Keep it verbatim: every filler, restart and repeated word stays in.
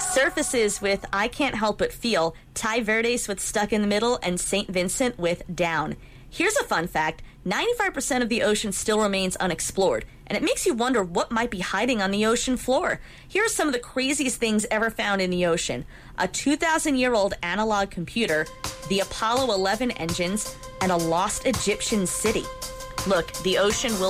Surfaces with I Can't Help But Feel, Tai Verdes with Stuck in the Middle, and Saint Vincent with Down. Here's a fun fact. ninety-five percent of the ocean still remains unexplored, and it makes you wonder what might be hiding on the ocean floor. Here are some of the craziest things ever found in the ocean. A two thousand year old analog computer, the Apollo eleven engines, and a lost Egyptian city. Look, the ocean will